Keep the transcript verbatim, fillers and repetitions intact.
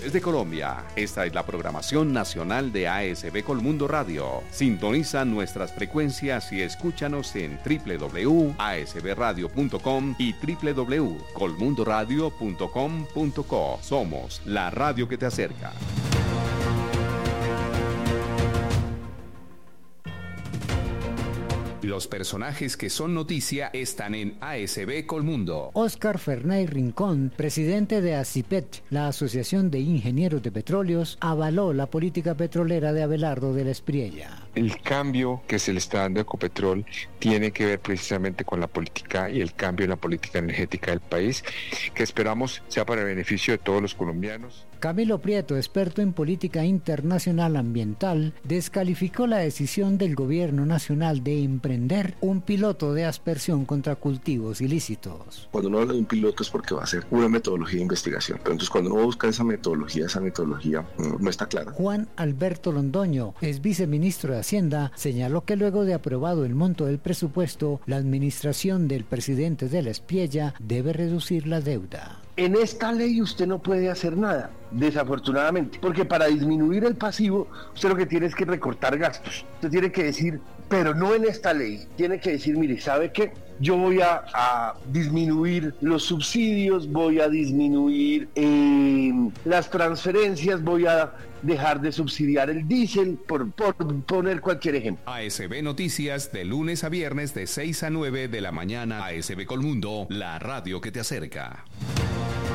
regiones de Colombia. Esta es la programación nacional de A S B Colmundo Radio. Sintoniza nuestras frecuencias y escúchanos en w w w punto a s b radio punto com y w w w punto colmundo radio punto com punto co. Somos la radio que te acerca. Los personajes que son noticia están en A S B Colmundo. Óscar Fernay Rincón, presidente de ASIPET, la Asociación de Ingenieros de Petróleos, avaló la política petrolera de Abelardo de la Espriella. El cambio que se le está dando a Ecopetrol tiene que ver precisamente con la política y el cambio en la política energética del país, que esperamos sea para el beneficio de todos los colombianos. Camilo Prieto, experto en política internacional ambiental, descalificó la decisión del gobierno nacional de emprender un piloto de aspersión contra cultivos ilícitos. Cuando uno habla de un piloto es porque va a ser una metodología de investigación, pero entonces cuando uno busca esa metodología, esa metodología no, no está clara. Juan Alberto Londoño, ex viceministro de Hacienda, señaló que luego de aprobado el monto del presupuesto, la administración del presidente de la Espriella debe reducir la deuda. En esta ley usted no puede hacer nada, desafortunadamente, porque para disminuir el pasivo, usted lo que tiene es que recortar gastos. Usted tiene que decir, pero no en esta ley, tiene que decir, mire, ¿sabe qué? Yo voy a, a disminuir los subsidios, voy a disminuir eh, las transferencias, voy a dejar de subsidiar el diésel, por, por poner cualquier ejemplo. A S B Noticias, de lunes a viernes de seis a nueve de la mañana. A S B Colmundo, la radio que te acerca.